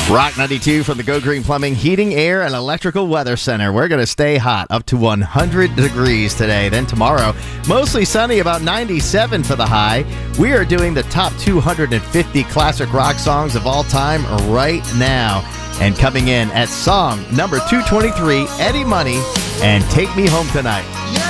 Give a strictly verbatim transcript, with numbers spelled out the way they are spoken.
Rock ninety-two from the Go Green Plumbing, Heating, Air, and Electrical Weather Center. We're going to stay hot up to one hundred degrees today. Then tomorrow, mostly sunny, about ninety-seven for the high. We are doing the top two hundred fifty classic rock songs of all time right now. And coming in at song number two twenty-three, Eddie Money and Take Me Home Tonight.